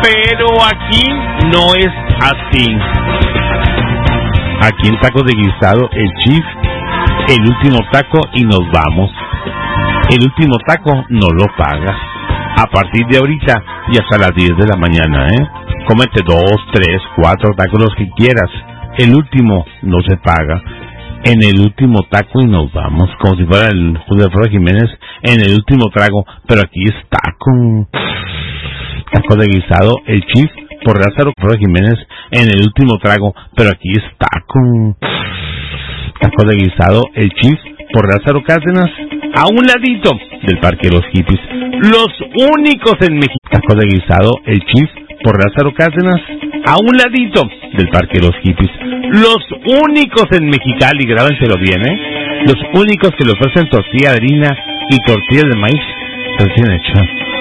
Pero aquí no es así. Aquí en Tacos de Guisado, el Chief, el último taco y nos vamos. El último taco no lo pagas. A partir de ahorita y hasta las 10 de la mañana, Cómete 2, 3, 4 tacos, los que quieras. El último no se paga. En el último taco y nos vamos. Como si fuera el Julio Alfredo Jiménez. En el último trago. Pero aquí es taco. Taco de Guisado, el Chief, por Lázaro Alfredo Jiménez. En el último trago. Pero aquí es taco. Taco de Guisado, el Chief, por Lázaro Cárdenas. A un ladito del Parque de los Hippies. Los únicos en México. Taco de Guisado, el Chief, por Lázaro Cárdenas. A un ladito del Parque de los Hippies. Los únicos en Mexicali, grábenselo bien, Los únicos que le ofrecen tortilla de harina y tortillas de maíz recién hecha.